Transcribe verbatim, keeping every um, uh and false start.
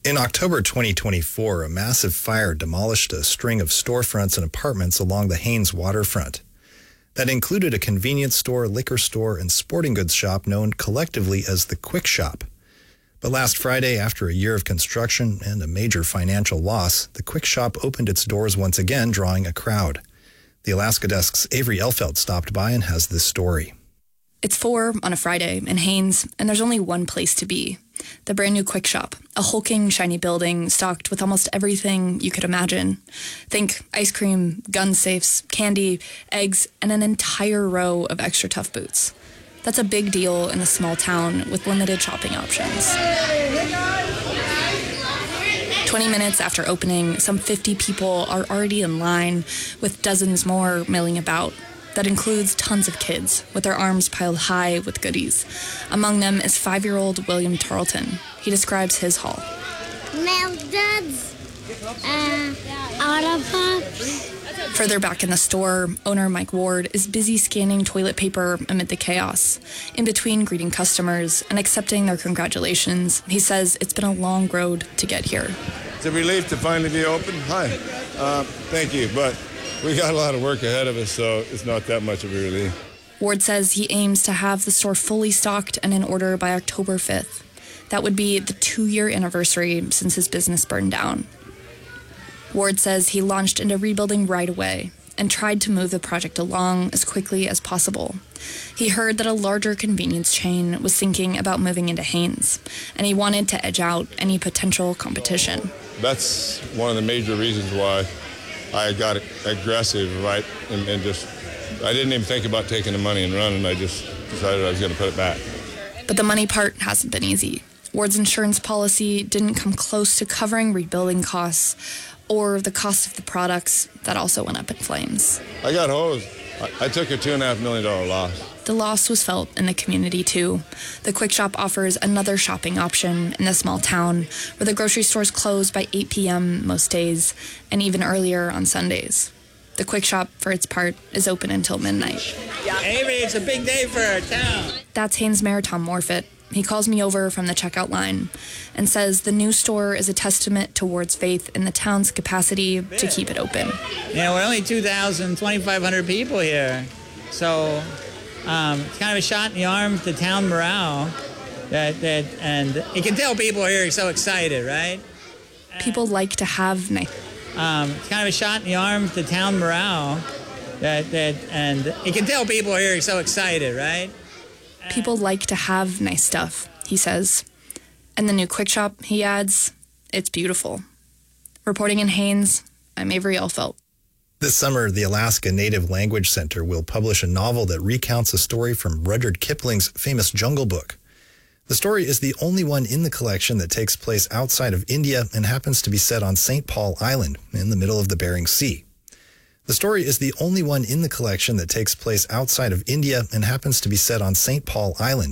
In October twenty twenty-four, a massive fire demolished a string of storefronts and apartments along the Haines waterfront. That included a convenience store, liquor store, and sporting goods shop known collectively as the Quick Shop. But last Friday, after a year of construction and a major financial loss, the Quick Shop opened its doors once again, drawing a crowd. The Alaska Desk's Avery Elfelt stopped by and has this story. It's four on a Friday in Haines, and there's only one place to be. The brand new Quick Shop, a hulking, shiny building stocked with almost everything you could imagine. Think ice cream, gun safes, candy, eggs, and an entire row of extra tough boots. That's a big deal in a small town with limited shopping options. twenty minutes after opening, some fifty people are already in line, with dozens more milling about. That includes tons of kids, with their arms piled high with goodies. Among them is five-year-old William Tarleton. He describes his haul. Milk duds, uh, Autopops. Further back in the store, owner Mike Ward is busy scanning toilet paper amid the chaos. In between greeting customers and accepting their congratulations, he says it's been a long road to get here. It's a relief to finally be open. Hi. Uh, thank you, but we got a lot of work ahead of us, so it's not that much of a relief. Ward says he aims to have the store fully stocked and in order by October fifth. That would be the two-year anniversary since his business burned down. Ward says he launched into rebuilding right away and tried to move the project along as quickly as possible. He heard that a larger convenience chain was thinking about moving into Haines, and he wanted to edge out any potential competition. That's one of the major reasons why I got aggressive, right, and, and just, I didn't even think about taking the money and running. I just decided I was going to put it back. But the money part hasn't been easy. Ward's insurance policy didn't come close to covering rebuilding costs or the cost of the products that also went up in flames. I got hosed. I, I took a two and a half million dollar loss. The loss was felt in the community, too. The Quick Shop offers another shopping option in the small town, where the grocery stores close by eight p.m. most days, and even earlier on Sundays. The Quick Shop, for its part, is open until midnight. Avery, it's a big day for our town. That's Haines Mayor Tom Morfitt. He calls me over from the checkout line and says the new store is a testament to Ward's faith in the town's capacity to keep it open. You know, we're only two thousand, twenty-five hundred people here, so um, it's kind of a shot in the arm to town morale. That that and you can tell people here are so excited, right? People like to have nice. Um, it's kind of a shot in the arm to town morale. That that and you can tell people here are so excited, right? People like to have nice stuff, he says. And the new Quick Shop, he adds, it's beautiful. Reporting in Haines, I'm Avery Elfelt. This summer, the Alaska Native Language Center will publish a novel that recounts a story from Rudyard Kipling's famous Jungle Book. The story is the only one in the collection that takes place outside of India and happens to be set on Saint Paul Island in the middle of the Bering Sea. The story is the only one in the collection that takes place outside of India and happens to be set on Saint Paul Island